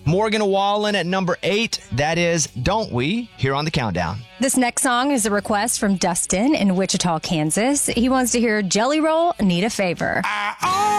Morgan Wallen at number 8. That is Don't We, here on the countdown. This next song is a request from Dustin in Wichita, Kansas. He wants to hear Jelly Roll, Need a Favor.